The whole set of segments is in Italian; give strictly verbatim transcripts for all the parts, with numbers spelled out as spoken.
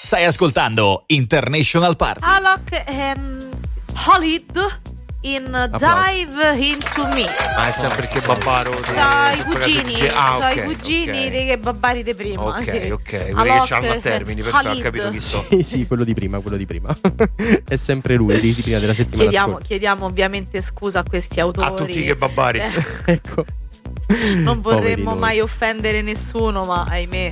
Stai ascoltando International Party. Alok and Khalid in Dive Into Me. Ma è sempre che babbaro. Sono i cugini, ah, sono okay, i cugini okay. dei che babbari di prima. Ok, sì. ok, quelli Alok, che c'hanno a termini, perfetto, ho capito chi so. Sì, sì, quello di prima, quello di prima. È sempre lui, di prima della settimana chiediamo, scorsa. chiediamo ovviamente scusa a questi autori. A tutti che babbari. Eh, Ecco. non vorremmo Poveri mai noi. offendere nessuno, ma ahimè.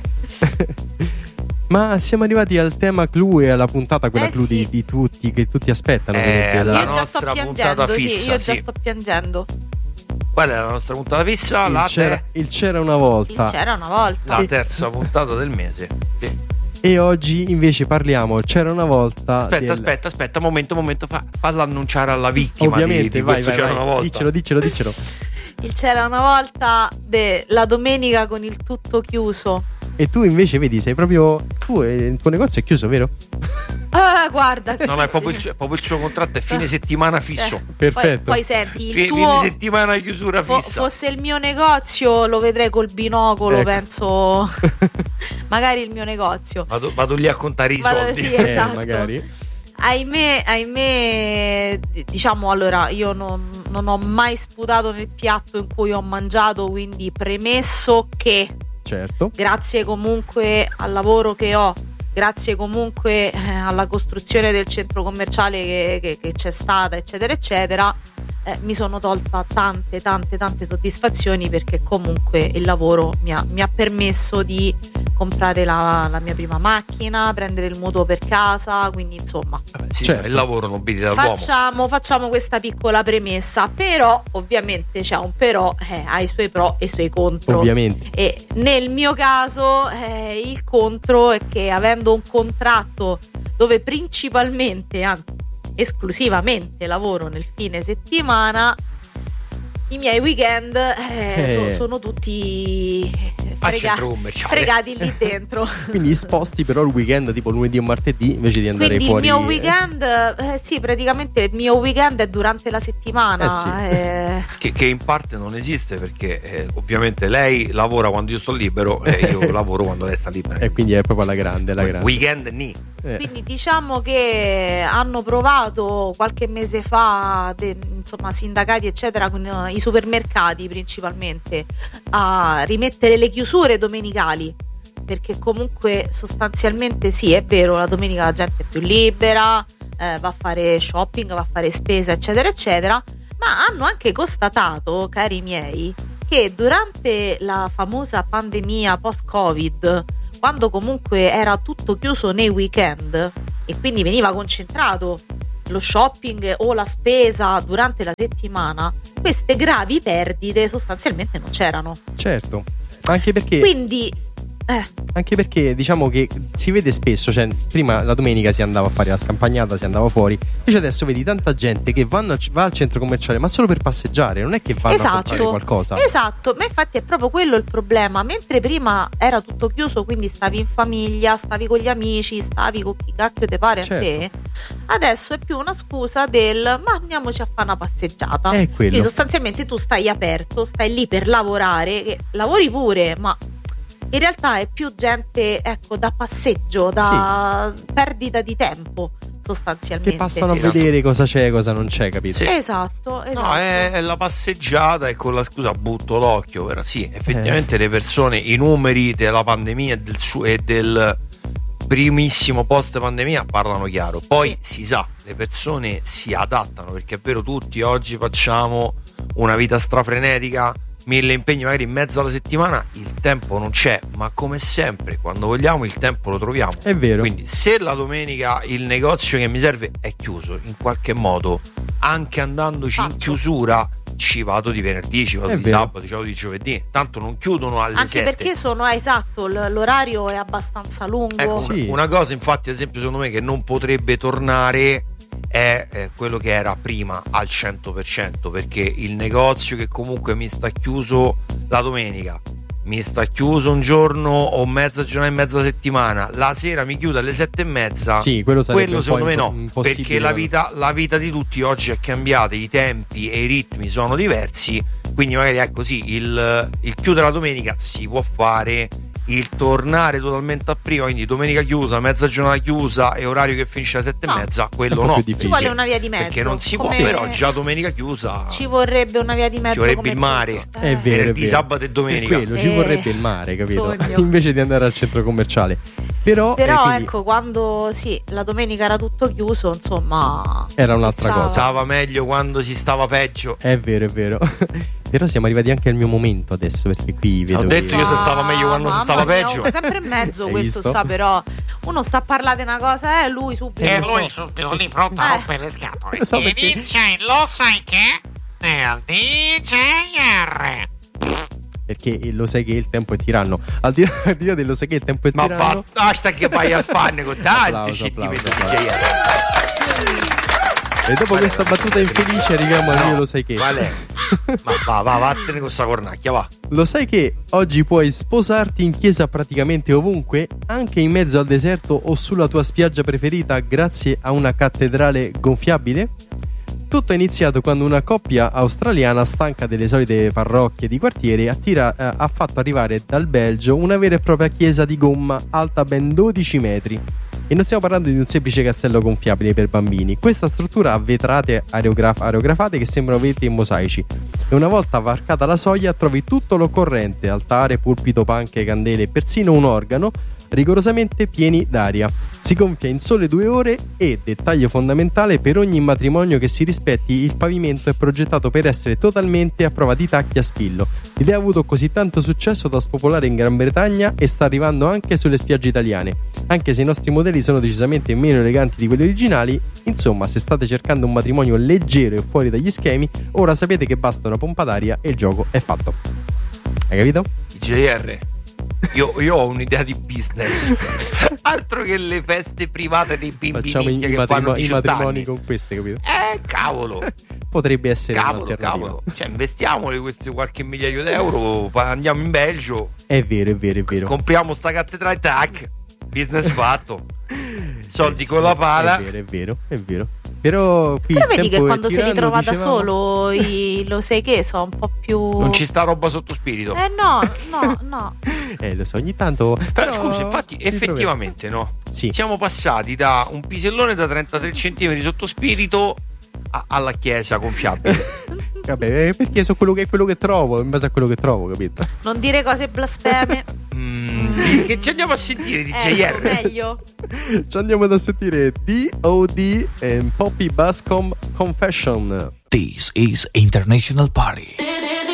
Ma siamo arrivati al tema clou e alla puntata quella Eh, clou sì. di, di tutti, che tutti aspettano. Eh, ovviamente, la Io già sto nostra piangendo, puntata sì, fissa, io già sì. sto piangendo. Qual è la nostra puntata fissa? il, La, c'era, te- il c'era una volta. Il c'era una volta. la terza puntata del mese. Sì. E oggi invece parliamo c'era una volta. Aspetta, del... aspetta, aspetta, momento, momento, fa, fallo annunciare alla vittima. Ovviamente, di, di vai, questo vai, c'era vai. una volta. Diccelo, diccelo, diccelo. Il c'era una volta della domenica con il tutto chiuso. E tu invece vedi, sei proprio. Tu, eh, il tuo negozio è chiuso, vero? Ah, guarda. No, no, è sì, proprio, sì. il, suo- è proprio il suo contratto, è fine settimana fisso. Eh, Perfetto. Poi, poi senti, il Fine, tuo fine settimana chiusura fo- fissa. fosse il mio negozio, lo vedrei col binocolo, Ecco. penso. Magari il mio negozio. Vado, vado lì a contare i Vado- soldi. sì, Eh, esatto. magari. Ahimè, ahimè, diciamo, allora, io non, non ho mai sputato nel piatto in cui ho mangiato, quindi premesso che Certo. grazie comunque al lavoro che ho, grazie comunque eh, alla costruzione del centro commerciale che, che- che c'è stata, eccetera, eccetera, eh, mi sono tolta tante, tante, tante soddisfazioni, perché comunque il lavoro mi ha, mi ha permesso di comprare la, la mia prima macchina, prendere il mutuo per casa, quindi insomma Vabbè, sì, Certo. il lavoro nobilita dall'uomo. facciamo, facciamo questa piccola premessa, però ovviamente c'è un però, eh, ha i suoi pro e i suoi contro. Ovviamente. E nel mio caso eh, il contro è che, avendo un contratto dove principalmente, anzi esclusivamente lavoro nel fine settimana, i miei weekend eh, Eh. so- sono tutti Al frega- centro commerciale. fregati lì dentro. Quindi sposti però il weekend tipo lunedì o martedì invece di andare Quindi fuori. il mio weekend, eh, sì, praticamente il mio weekend è durante la settimana. Eh sì. eh. Che, che in parte non esiste, perché eh, ovviamente lei lavora quando io sto libero e io lavoro quando lei sta libera. E quindi è proprio alla grande, alla grande. Weekend ni. Eh. Quindi diciamo che hanno provato qualche mese fa, de- insomma, sindacati eccetera, con eh, i supermercati principalmente, a rimettere le chiusure domenicali, perché comunque sostanzialmente sì, è vero, la domenica la gente è più libera, eh, va a fare shopping, va a fare spesa, eccetera eccetera, ma hanno anche constatato, cari miei, che durante la famosa pandemia post-Covid, quando comunque era tutto chiuso nei weekend e quindi veniva concentrato lo shopping o la spesa durante la settimana, queste gravi perdite sostanzialmente non c'erano. Certo. Anche perché Quindi eh, Anche perché diciamo che si vede spesso, cioè prima la domenica si andava a fare la scampagnata, si andava fuori, invece adesso vedi tanta gente che vanno a- va al centro commerciale ma solo per passeggiare, non è che vanno a comprare esatto, qualcosa. esatto, ma infatti è proprio quello il problema. Mentre prima era tutto chiuso, quindi stavi in famiglia, stavi con gli amici, stavi con chi cacchio te pare Certo. a te, adesso è più una scusa del ma andiamoci a fare una passeggiata. È quello. Quindi sostanzialmente tu stai aperto, stai lì per lavorare, che lavori pure, ma in realtà è più gente, ecco, da passeggio, da perdita di tempo sostanzialmente. Che passano a Sì, vedere cosa c'è, cosa non c'è, capito? Sì. Esatto, esatto. No, è, è la passeggiata e con la scusa butto l'occhio, però sì, effettivamente le persone, i numeri della pandemia e del, su- e del primissimo post pandemia parlano chiaro. Poi si sa, le persone si adattano, perché è vero, tutti oggi facciamo una vita strafrenetica, mille impegni magari in mezzo alla settimana, il tempo non c'è, ma come sempre quando vogliamo il tempo lo troviamo. È vero. Quindi se la domenica il negozio che mi serve è chiuso, in qualche modo anche andandoci in Fatto. chiusura ci vado di venerdì, ci vado È di vero. sabato, ci vado di giovedì, tanto non chiudono alle Anche sette. perché sono, eh, esatto, l- l'orario è abbastanza lungo. Ecco, Sì. una, una cosa infatti, ad esempio, secondo me che non potrebbe tornare è eh, quello che era prima al cento per cento, perché il negozio che comunque mi sta chiuso la domenica, mi sta chiuso un giorno o mezza giornata e mezza settimana, la sera mi chiude alle sette e mezza, Sì, quello sarebbe quello un po' secondo me impo- no, impossibile, perché la no? vita, la vita di tutti oggi è cambiata, i tempi e i ritmi sono diversi, quindi magari è così, il, il chiudere la domenica si può fare il tornare totalmente a prima, quindi domenica chiusa, mezza giornata chiusa e orario che finisce alle sette No. e mezza, quello un po' no. più difficile. Ci vuole una via di mezzo. Perché non si può, come- però già domenica chiusa Ci vorrebbe una via di mezzo. ci vorrebbe come il mare. tutto. È vero, è venerdì, vero. sabato e domenica. È quello, ci Eh, vorrebbe il mare, capito? sogno. Invece di andare al centro commerciale. Però, eh, Però quindi ecco, quando sì, la domenica era tutto chiuso, insomma, Era si un'altra stava. cosa. Stava meglio quando si stava peggio. è vero, è vero. Però siamo arrivati anche al mio momento adesso, perché qui vedo Ho detto che- io se stava meglio quando si mamma stava mia, peggio. oh, sempre in mezzo Hai questo visto? sta, però uno sta a parlare di una cosa e lui subito. E lo so. lui subito lì pronto a Eh. rompere le scatole. Lo so perché- Inizia il lo sai che? Nel D J R. Perché lo sai che il tempo è tiranno. Al di là, al di là dello sai che il tempo è Ma tiranno. basta che vai a farne con tanti Applauso, scentimenti applauso, di J R. E dopo questa battuta infelice arriviamo al mio lo sai che. Vale. Ma va, va, vattene con sta cornacchia, va. Lo sai che oggi puoi sposarti in chiesa praticamente ovunque, anche in mezzo al deserto o sulla tua spiaggia preferita grazie a una cattedrale gonfiabile? Tutto è iniziato quando una coppia australiana, stanca delle solite parrocchie di quartiere, attira- eh, ha fatto arrivare dal Belgio una vera e propria chiesa di gomma alta ben dodici metri. E non stiamo parlando di un semplice castello gonfiabile per bambini. Questa struttura ha vetrate aerograf- aerografate che sembrano vetri e mosaici. E una volta varcata la soglia trovi tutto l'occorrente: altare, pulpito, panche, candele e persino un organo rigorosamente pieni d'aria. Si gonfia in sole due ore e, dettaglio fondamentale, per ogni matrimonio che si rispetti il pavimento è progettato per essere totalmente a prova di tacchi a spillo. L'idea ha avuto così tanto successo da spopolare in Gran Bretagna e sta arrivando anche sulle spiagge italiane. Anche se i nostri modelli sono decisamente meno eleganti di quelli originali, insomma, se state cercando un matrimonio leggero e fuori dagli schemi, ora sapete che basta una pompa d'aria e il gioco è fatto. Hai capito? J R. Io, io ho un'idea di business. Altro che le feste private dei bimbi Facciamo i, minchia i che matrimo- fanno i diciotto matrimoni anni. con queste, capito? Eh, cavolo. Potrebbe essere Cavolo, un'alternativa. cavolo. Cioè, investiamole questi qualche migliaio d'euro. Poi andiamo in Belgio. È vero, è vero, è vero. Compriamo sta cattedrale, tac. Business fatto. Soldi Eh sì, con la pala. È vero, è vero, è vero. Però qui Però il vedi che tempo è quando si tiranno, ritrova da dicevamo. solo i, lo sai che sono un po' più. Non ci sta roba sotto spirito. Eh no, no, no. Eh, lo so, ogni tanto. Però, però scusa, infatti, ti effettivamente no. Sì. Siamo passati da un pisellone da trentatré centimetri sotto spirito a- alla chiesa gonfiabile. trovi. Vabbè, eh, perché so quello che è quello che trovo, in base a quello che trovo, capito? Non dire cose blasfeme. Mm, che ci andiamo a sentire di J Ecco, R? meglio. Ci andiamo ad sentire D O D e Poppy Bascom Confession. This is International Party.